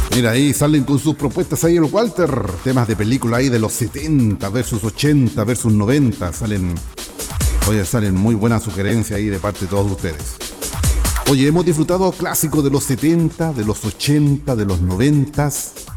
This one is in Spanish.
Mira, ahí salen con sus propuestas ahí el Walter. Temas de película ahí de los 70 versus 80 versus 90. Salen muy buenas sugerencias ahí de parte de todos ustedes. Oye, hemos disfrutado clásicos de los 70, de los 80, de los 90.